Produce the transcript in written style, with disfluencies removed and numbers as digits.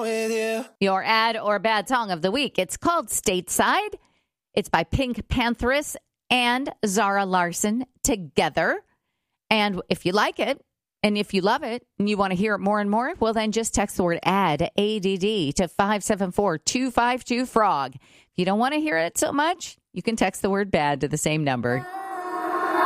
with you. Your ad or bad song of the week. It's called Stateside. It's by Pink Pantheress and Zara Larsson together. And if you like it, and if you love it, and you want to hear it more and more, well, then just text the word ADD, ADD, to 574-252-FROG. If you don't want to hear it so much, you can text the word BAD to the same number.